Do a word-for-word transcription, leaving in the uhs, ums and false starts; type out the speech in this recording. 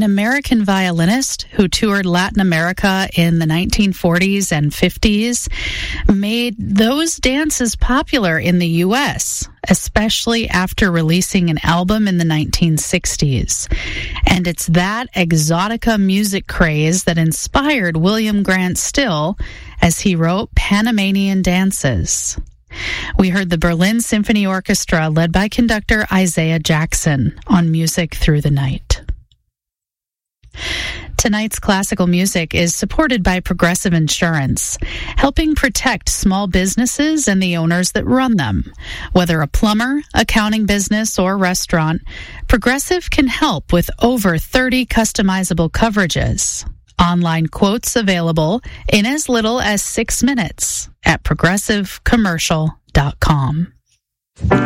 an American violinist who toured Latin America in the nineteen forties and fifties, made those dances popular in the U S, especially after releasing an album in the nineteen sixties. And it's that exotica music craze that inspired William Grant Still as he wrote Panamanian Dances. We heard the Berlin Symphony Orchestra led by conductor Isaiah Jackson on Music Through the Night. Tonight's classical music is supported by Progressive Insurance, helping protect small businesses and the owners that run them. Whether a plumber, accounting business, or restaurant, Progressive can help with over thirty customizable coverages. Online quotes available in as little as six minutes at progressive commercial dot com.